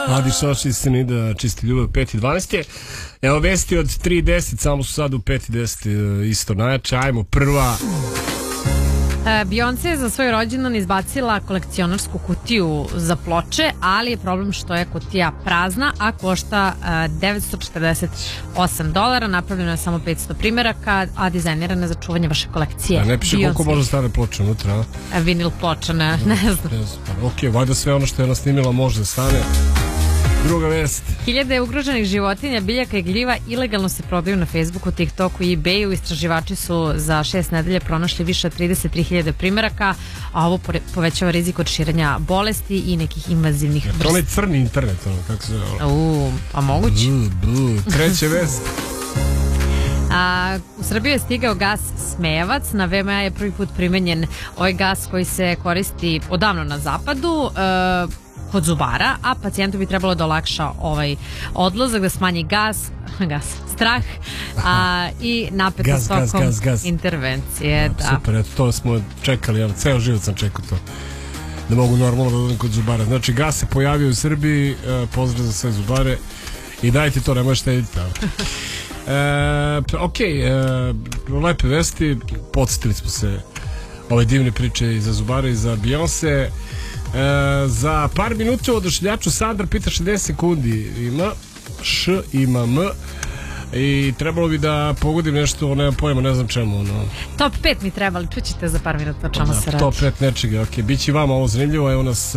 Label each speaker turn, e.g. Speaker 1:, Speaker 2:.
Speaker 1: Adi Šoši se ni da čisti ljubav 5:12 je. Evo vesti od 3:10, samo su sad u 5:10 isto najjače. Ajmo, prva.
Speaker 2: Beyoncé je za svoj rođendan izbacila kolekcionarsku kutiju za ploče, ali je problem što je kutija prazna, a košta $948. Napravljeno je samo 500 primeraka, a dizajnirana za čuvanje vaše kolekcije.
Speaker 1: A ne piše koliko može stane ploče unutra, a?
Speaker 2: Vinil ploča, ne znam.
Speaker 1: Ok, valjda sve ono što je nasnimila može da stane. Druga vest.
Speaker 2: Hiljade ugroženih životinja, biljaka i gljiva ilegalno se prodaju na Facebooku, TikToku i eBayu. Istraživači su za 6 nedelja pronašli više od 33.000 primeraka, a ovo povećava rizik od širenja bolesti i nekih invazivnih vrsta.
Speaker 1: To je crni internet, kako se zove?
Speaker 2: Pa moguće.
Speaker 1: Treća vest.
Speaker 2: U Srbiju je stigao gas smejevac. Na VMA je prvi put primenjen ovaj gas koji se koristi odavno na zapadu, kod zubara, a pacijentu bi trebalo da olakša ovaj odlazak, da smanji strah i napetost tokom intervencije.
Speaker 1: Super, eto, to smo čekali, ceo život sam čekao to, da mogu normalno da odem kod zubara. Znači, gas se pojavio u Srbiji, pozdrav za sve zubare i dajte to, ne možete editi. Ok, lepe vesti, podsjetili smo se ove divne priče i za zubare i za Beyoncé. Za par minuta u odašiljaču Sandra pita 60 sekundi ima Š, ima M i trebalo bi da pogodim nešto, nemam pojma, ne znam čemu.
Speaker 2: Top 5 mi trebali, čućete za par minuta o čemu se radi.
Speaker 1: Top 5 nečega, ok, bit će vama ovo zanimljivo, evo nas